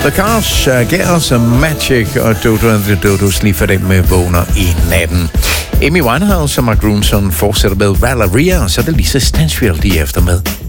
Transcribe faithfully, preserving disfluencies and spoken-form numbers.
The Cars uh, gav os Magic og Dodo and the Dodos lige for dem med vågner i natten. Amy Winehouse og Mark Ronson fortsætter med Valeria, og så er det Lisa Stansfield lige efter med